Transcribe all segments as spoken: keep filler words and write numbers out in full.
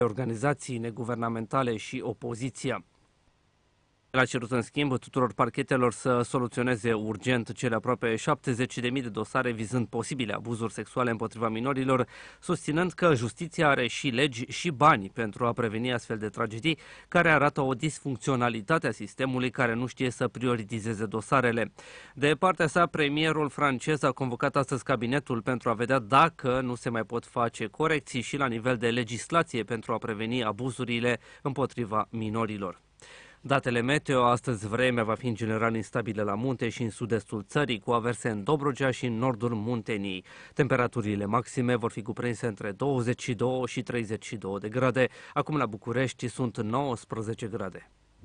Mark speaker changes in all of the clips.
Speaker 1: organizații neguvernamentale și opoziția. El a cerut în schimb tuturor parchetelor să soluționeze urgent cele aproape șaptezeci de mii de dosare vizând posibile abuzuri sexuale împotriva minorilor, susținând că justiția are și legi și bani pentru a preveni astfel de tragedii, care arată o disfuncționalitate a sistemului care nu știe să prioritizeze dosarele. De partea sa, premierul francez a convocat astăzi cabinetul pentru a vedea dacă nu se mai pot face corecții și la nivel de legislație pentru a preveni abuzurile împotriva minorilor. Datele meteo: astăzi vremea va fi în general instabilă la munte și în sud-estul țării, cu averse în Dobrogea și în nordul Muntenii. Temperaturile maxime vor fi cuprinse între douăzeci și doi și treizeci și doi de grade. Acum la București sunt nouăsprezece grade.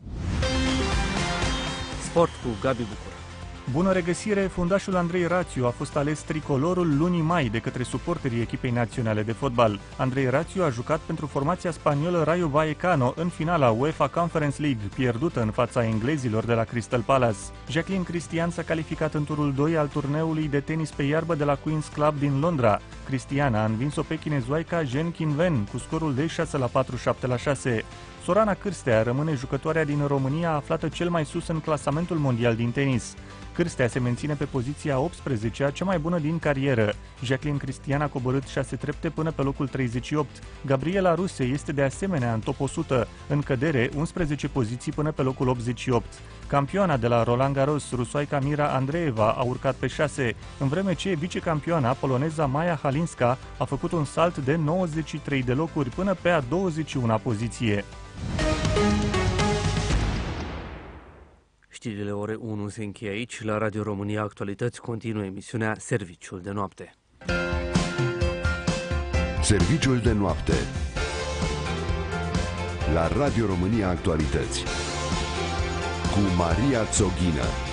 Speaker 1: Sport cu Gabi Bucur.
Speaker 2: Bună regăsire! Fundașul Andrei Rațiu a fost ales tricolorul lunii mai de către suporterii echipei naționale de fotbal. Andrei Rațiu a jucat pentru formația spaniolă Rayo Vallecano în finala UEFA Conference League, pierdută în fața englezilor de la Crystal Palace. Jacqueline Cristian s-a calificat în turul doi al turneului de tenis pe iarbă de la Queen's Club din Londra. Cristian a învins-o pe chinezoaica Zhen Qinwen cu scorul de șase la patru, șapte la șase. Sorana Cârstea rămâne jucătoarea din România aflată cel mai sus în clasamentul mondial din tenis. Cârstea se menține pe poziția optsprezecea, cea mai bună din carieră. Jacqueline Cristian a coborât șase trepte până pe locul treizeci și opt. Gabriela Ruse este de asemenea în top o sută, în cădere unsprezece poziții până pe locul optzeci și opt. Campioana de la Roland Garros, rusoaica Mira Andreeva, a urcat pe șase, în vreme ce vicecampioana poloneza Maja Halinska a făcut un salt de nouăzeci și trei de locuri până pe a douăzeci și una poziție.
Speaker 1: Știrile ore unu se încheie aici. La Radio România Actualități continuă emisiunea Serviciul de Noapte.
Speaker 3: Serviciul de Noapte la Radio România Actualități cu Maria Țoghină.